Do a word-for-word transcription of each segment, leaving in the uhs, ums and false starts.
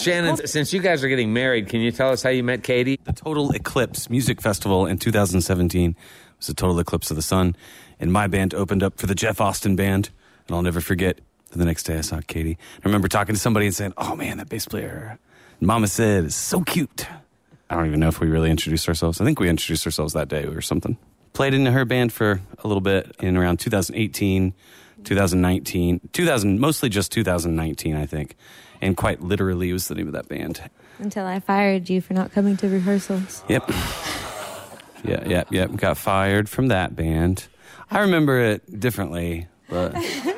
Shannon, since you guys are getting married, can you tell us how you met Katie? The Total Eclipse Music Festival in two thousand seventeen was a total eclipse of the sun, and my band opened up for the Jeff Austin Band, and I'll never forget, the next day I saw Katie. I remember talking to somebody and saying, oh man, that bass player, Mama said, is so cute. I don't even know if we really introduced ourselves. I think we introduced ourselves that day or something. Played in her band for a little bit in around two thousand eighteen, two thousand nineteen, two thousand, mostly just two thousand nineteen, I think. And quite literally was the name of that band. Until I fired you for not coming to rehearsals. Yep. Yeah, yeah, yeah. Got fired from that band. I remember it differently, but...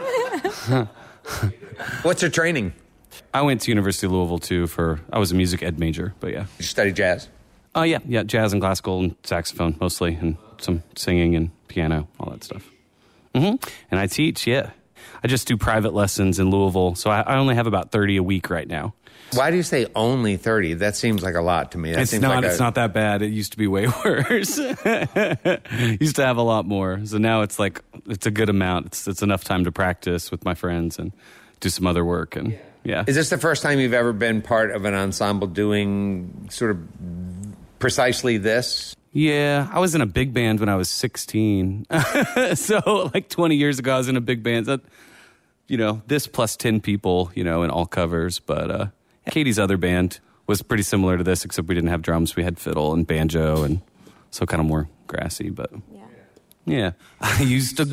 What's your training? I went to University of Louisville, too, for... I was a music ed major, but yeah. Did you study jazz? Oh, uh, yeah, yeah, jazz and classical and saxophone, mostly, and some singing and piano, all that stuff. Mm-hmm. And I teach, yeah. I just do private lessons in Louisville, so I, I only have about thirty a week right now. Why do you say only thirty? That seems like a lot to me. That it's seems not. like It's a... not that bad. It used to be way worse. Used to have a lot more. So now it's like it's a good amount. It's it's enough time to practice with my friends and do some other work. And yeah. Is this the first time you've ever been part of an ensemble doing sort of precisely this? Yeah, I was in a big band when I was sixteen. So like twenty years ago, I was in a big band. That, you know, this plus ten people, you know, in all covers. But uh, Katie's other band was pretty similar to this, except we didn't have drums. We had fiddle and banjo, and so kind of more grassy. But yeah, yeah. I used to